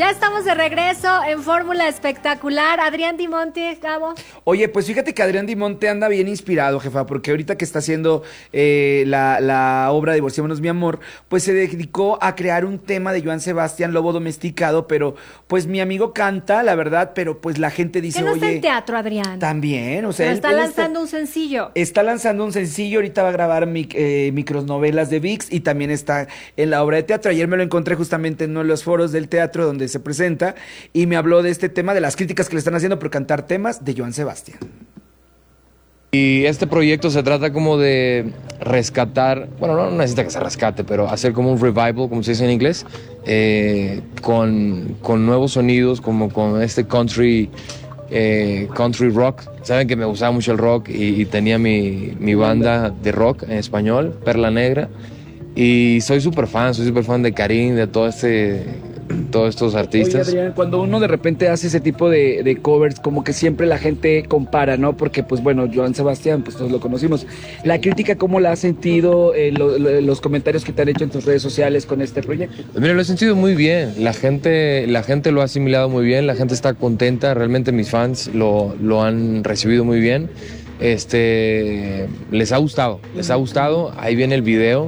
Ya estamos de regreso en Fórmula Espectacular. Adrián Di Monte, Gabo. Oye, pues fíjate que Adrián Di Monte anda bien inspirado, jefa, porque ahorita que está haciendo la obra Divorciémonos, mi amor, pues se dedicó a crear un tema de Joan Sebastián, Lobo Domesticado, pero pues mi amigo canta, la verdad, pero pues la gente dice, ¿Que no está oye, en teatro, Adrián? también, o sea, pero está lanzando un sencillo. Está lanzando un sencillo, ahorita va a grabar micronovelas de ViX y también está en la obra de teatro. Ayer me lo encontré justamente en uno de los foros del teatro donde se presenta y me habló de este tema, de las críticas que le están haciendo por cantar temas de Joan Sebastián. Y este proyecto se trata como de rescatar, bueno, no necesita que se rescate, pero hacer como un revival, como se dice en inglés, con nuevos sonidos, como con este country rock. Saben que me gustaba mucho el rock y tenía mi banda de rock en español, Perla Negra, y soy súper fan de Karim, de todos estos artistas. Oye, Adrián, cuando uno de repente hace ese tipo de covers, como que siempre la gente compara, ¿no? Porque, pues bueno, Joan Sebastián, pues todos lo conocimos. La crítica, ¿cómo la has sentido? Los comentarios que te han hecho en tus redes sociales con este proyecto. Mira, lo he sentido muy bien. La gente lo ha asimilado muy bien, la gente está contenta. Realmente mis fans lo han recibido muy bien. Les ha gustado. Ahí viene el video.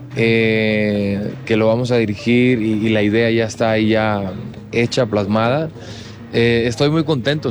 Que lo vamos a dirigir y la idea ya está ahí ya hecha, plasmada. Estoy muy contento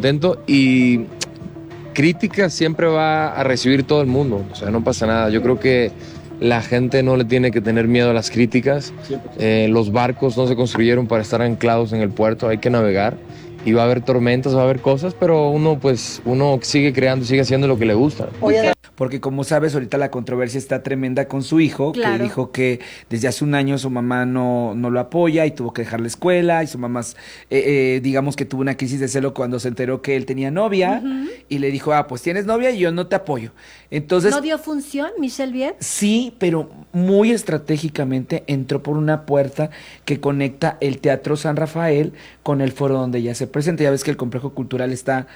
y críticas siempre va a recibir todo el mundo, o sea, no pasa nada. Yo creo que la gente no le tiene que tener miedo a las críticas. Los barcos no se construyeron para estar anclados en el puerto, hay que navegar y va a haber tormentas, va a haber cosas, pero uno sigue creando, sigue haciendo lo que le gusta. Porque como sabes, ahorita la controversia está tremenda con su hijo, claro, que dijo que desde hace un año su mamá no lo apoya y tuvo que dejar la escuela, y su mamá, digamos que tuvo una crisis de celo cuando se enteró que él tenía novia, y le dijo, pues tienes novia y yo no te apoyo. Entonces, ¿no dio función, Michelle Viet? Sí, pero muy estratégicamente entró por una puerta que conecta el Teatro San Rafael con el foro donde ella se presenta. Ya ves que el complejo cultural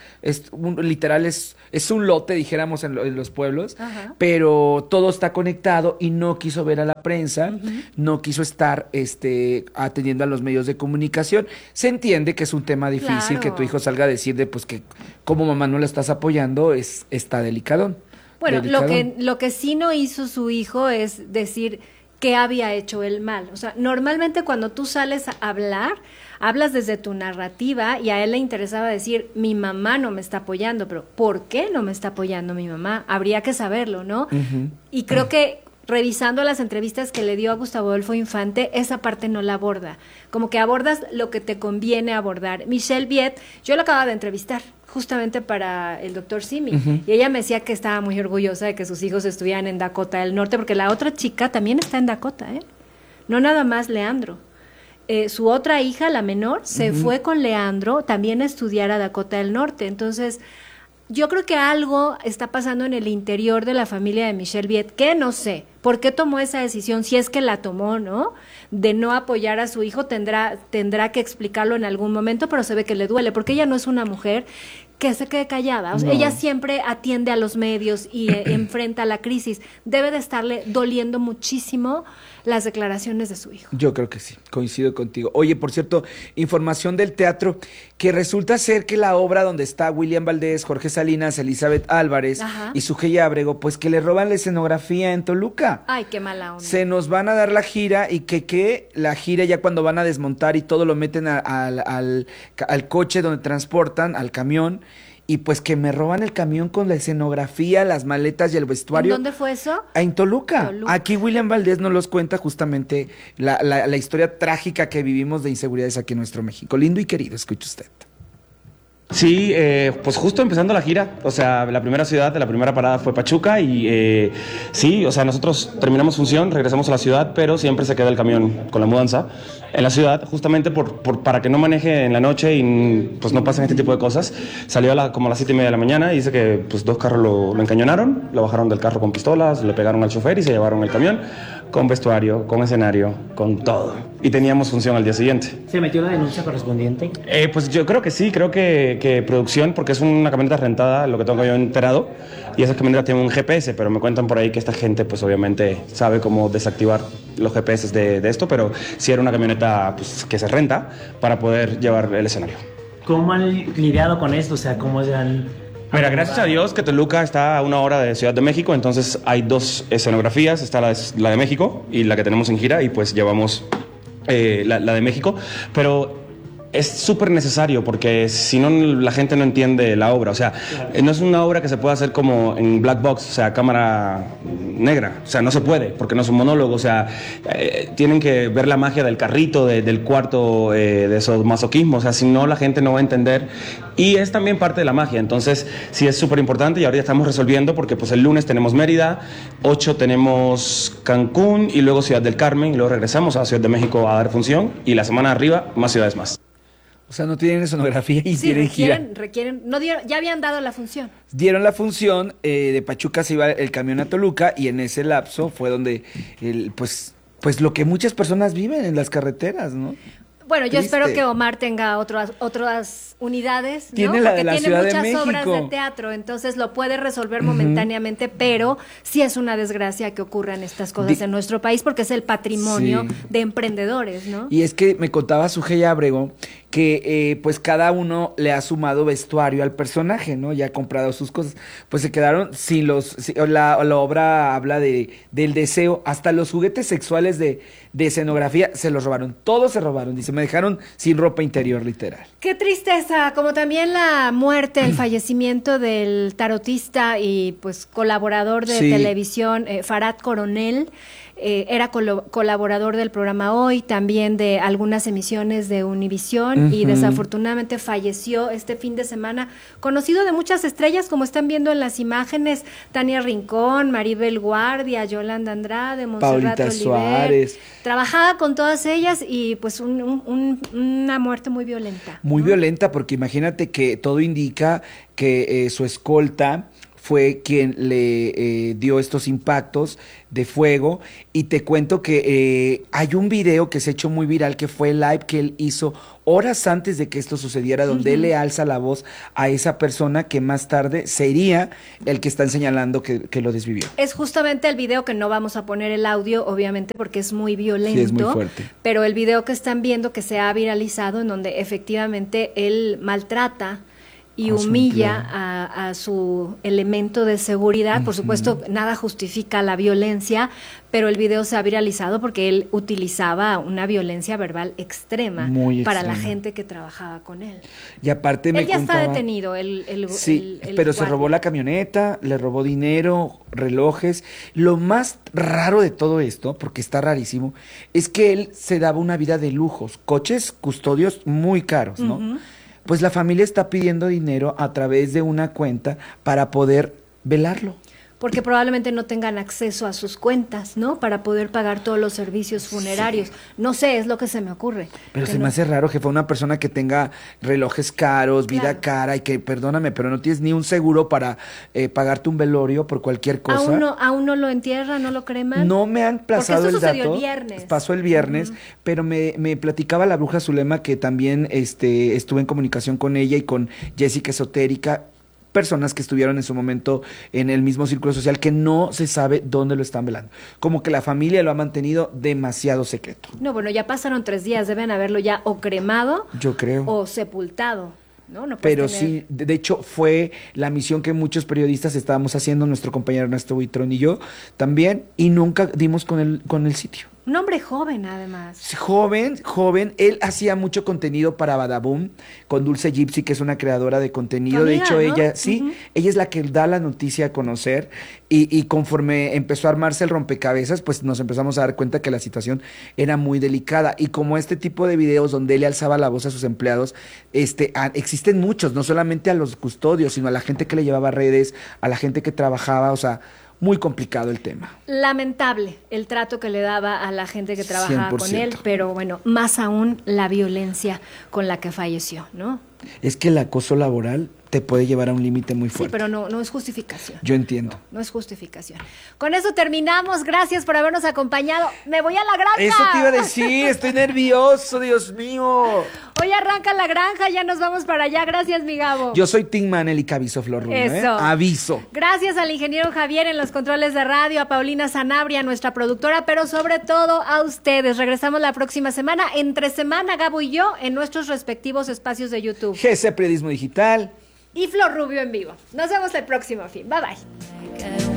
literal es un lote, dijéramos, en los pueblos, pero todo está conectado y no quiso ver a la prensa, no quiso estar atendiendo a los medios de comunicación. Se entiende que es un tema difícil, claro, que tu hijo salga a decir pues que como mamá no la estás apoyando, está delicadón. Bueno, lo que sí no hizo su hijo es decir qué había hecho él mal. O sea, normalmente cuando tú sales a hablar, hablas desde tu narrativa y a él le interesaba decir, mi mamá no me está apoyando, pero ¿por qué no me está apoyando mi mamá? Habría que saberlo, ¿no? Y creo que revisando las entrevistas que le dio a Gustavo Adolfo Infante, esa parte no la aborda. Como que abordas lo que te conviene abordar. Michelle Viet, yo la acababa de entrevistar justamente para el Dr. Simi, y ella me decía que estaba muy orgullosa de que sus hijos estuvieran en Dakota del Norte, porque la otra chica también está en Dakota, no nada más Leandro. Su otra hija, la menor, se fue con Leandro también a estudiar a Dakota del Norte. Entonces, yo creo que algo está pasando en el interior de la familia de Michelle Viet, que no sé por qué tomó esa decisión, si es que la tomó, ¿no? De no apoyar a su hijo, tendrá que explicarlo en algún momento, pero se ve que le duele, porque ella no es una mujer que se quede callada. O sea, ella siempre atiende a los medios y enfrenta la crisis. Debe de estarle doliendo muchísimo las declaraciones de su hijo. Yo creo que sí, coincido contigo. Oye, por cierto, información del teatro, que resulta ser que la obra donde está William Valdés, Jorge Salinas, Elizabeth Álvarez y Sujei Ábrego, pues que le roban la escenografía en Toluca. Ay, qué mala onda. Se nos van a dar la gira y que la gira ya cuando van a desmontar y todo lo meten al coche donde transportan, al camión, y pues que me roban el camión con la escenografía, las maletas y el vestuario. ¿En dónde fue eso? En Toluca. Aquí William Valdés nos los cuenta justamente la historia trágica que vivimos de inseguridades aquí en nuestro México. Lindo y querido, escuche usted. Sí, pues justo empezando la gira, o sea, la primera parada fue Pachuca y sí, o sea, nosotros terminamos función, regresamos a la ciudad, pero siempre se queda el camión con la mudanza en la ciudad, justamente para que no maneje en la noche y pues no pasen este tipo de cosas. Salió como a las 7:30 de la mañana y dice que pues 2 carros lo encañonaron, lo bajaron del carro con pistolas, le pegaron al chofer y se llevaron el camión. con vestuario, con escenario, con todo. Y teníamos función al día siguiente. ¿Se metió la denuncia correspondiente? Pues yo creo que sí, creo que producción, porque es una camioneta rentada, lo que tengo yo enterado, y esa camioneta tiene un GPS, pero me cuentan por ahí que esta gente pues obviamente sabe cómo desactivar los GPS de esto, pero sí era una camioneta pues, que se renta para poder llevar el escenario. ¿Cómo han lidiado con esto? O sea, ¿cómo se han...? Mira, gracias a Dios que Toluca está a 1 hora de Ciudad de México, entonces hay 2 escenografías, está la de México y la que tenemos en gira, y pues llevamos la de México, pero es súper necesario porque si no la gente no entiende la obra, o sea, no es una obra que se pueda hacer como en black box, o sea, cámara negra, o sea, no se puede porque no es un monólogo, o sea, tienen que ver la magia del carrito, del cuarto, de esos masoquismos, o sea, si no la gente no va a entender, y es también parte de la magia, entonces sí es súper importante, y ahora ya estamos resolviendo porque pues el lunes tenemos Mérida, 8 tenemos Cancún y luego Ciudad del Carmen, y luego regresamos a Ciudad de México a dar función, y la semana de arriba más ciudades más. O sea, no tienen escenografía y Sí, tienen gira. requieren, no dieron, ya habían dado la función. Dieron la función, de Pachuca se iba el camión a Toluca, y en ese lapso fue donde, pues lo que muchas personas viven en las carreteras, ¿no? Bueno, yo Triste. espero que Omar tenga otras unidades, ¿no? Tiene la de Porque la tiene Ciudad de muchas México. obras de teatro, entonces lo puede resolver momentáneamente, pero sí es una desgracia que ocurran estas cosas en nuestro país porque es el patrimonio Sí. de emprendedores, ¿no? Y es que me contaba Sujei Abrego que pues cada uno le ha sumado vestuario al personaje, ¿no? Ya ha comprado sus cosas. Pues se quedaron sin la obra habla del deseo, hasta los juguetes sexuales de escenografía se los robaron. Todos se robaron, dice, me dejaron sin ropa interior, literal. Qué tristeza, como también la muerte, el fallecimiento del tarotista y pues colaborador de Sí. televisión, Farad Coronel. Era colaborador del programa Hoy, también de algunas emisiones de Univisión, y desafortunadamente falleció este fin de semana, conocido de muchas estrellas, como están viendo en las imágenes, Tania Rincón, Maribel Guardia, Yolanda Andrade, Montserrat Paulita Oliver. Suárez. Trabajaba con todas ellas y pues una muerte muy violenta. Muy ¿no? violenta, porque imagínate que todo indica que su escolta fue quien le dio estos impactos de fuego, y te cuento que hay un video que se ha hecho muy viral, que fue el live que él hizo horas antes de que esto sucediera, donde él le alza la voz a esa persona que más tarde sería el que están señalando que lo desvivió. Es justamente el video que no vamos a poner el audio, obviamente, porque es muy violento. Sí, es muy fuerte. Pero el video que están viendo que se ha viralizado, en donde efectivamente él maltrata y A su humilla empleado. a su elemento de seguridad. Por supuesto, nada justifica la violencia, pero el video se ha viralizado porque él utilizaba una violencia verbal extrema Muy para la extrema. gente que trabajaba con él. Y aparte me Él ya está contaba- detenido, Sí, el pero se guardia. robó la camioneta, le robó dinero, relojes. Lo más raro de todo esto, porque está rarísimo, es que él se daba una vida de lujos, coches custodios muy caros, ¿no? Pues la familia está pidiendo dinero a través de una cuenta para poder velarlo. Porque probablemente no tengan acceso a sus cuentas, ¿no? Para poder pagar todos los servicios funerarios. No sé, es lo que se me ocurre. Pero Que se no- me hace raro que fue una persona que tenga relojes caros, vida Claro. cara, y que, perdóname, pero no tienes ni un seguro para pagarte un velorio por cualquier cosa. ¿Aún no lo entierran, no lo creman? No me han plazado Porque el esto sucedió dato. el viernes. Pasó el viernes, pero me platicaba la bruja Zulema, que también estuve en comunicación con ella y con Jessica Esotérica, personas que estuvieron en su momento en el mismo círculo social, que no se sabe dónde lo están velando. Como que la familia lo ha mantenido demasiado secreto. No, bueno, ya pasaron 3 días, deben haberlo ya o cremado Yo creo. o sepultado, ¿no? No puedes Pero tener- sí, de hecho fue la misión que muchos periodistas estábamos haciendo, nuestro compañero Ernesto Buitrón y yo también, y nunca dimos con el sitio. Un hombre joven, además. Sí, joven, él hacía mucho contenido para Badaboom con Dulce Gypsy, que es una creadora de contenido. Tu De amiga, hecho, ¿no? ella, sí, Ujú. ella es la que da la noticia a conocer, y conforme empezó a armarse el rompecabezas, pues nos empezamos a dar cuenta que la situación era muy delicada. Y como este tipo de videos donde él le alzaba la voz a sus empleados, existen muchos, no solamente a los custodios, sino a la gente que le llevaba redes, a la gente que trabajaba, o sea, muy complicado el tema. Lamentable el trato que le daba a la gente que trabajaba con 100%. él, pero bueno, más aún la violencia con la que falleció, ¿no? Es que el acoso laboral te puede llevar a un límite muy Sí, fuerte. pero no es justificación. Yo entiendo. No es justificación. Con eso terminamos. Gracias por habernos acompañado. Me voy a la granja. Eso te iba a decir, estoy nervioso, Dios mío. Hoy arranca la granja, ya nos vamos para allá. Gracias, mi Gabo. Yo soy Team Manélica, aviso, Flor Rubio, Eso. Aviso. Gracias al ingeniero Javier en los controles de radio, a Paulina Sanabria, nuestra productora, pero sobre todo a ustedes. Regresamos la próxima semana, entre semana, Gabo y yo, en nuestros respectivos espacios de YouTube. GC Periodismo Digital. Y Flor Rubio en vivo. Nos vemos el próximo fin. Bye, bye.